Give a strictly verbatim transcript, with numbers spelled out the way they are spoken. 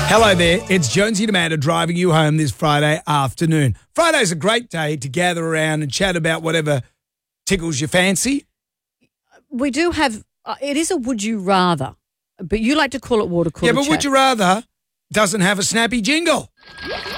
Hello there, it's Jonesy and Amanda driving you home this Friday afternoon. Friday's a great day to gather around and chat about whatever tickles your fancy. We do have, uh, it is a would you rather, but you like to call it water cooler Yeah, but chat. would you rather doesn't have a snappy jingle.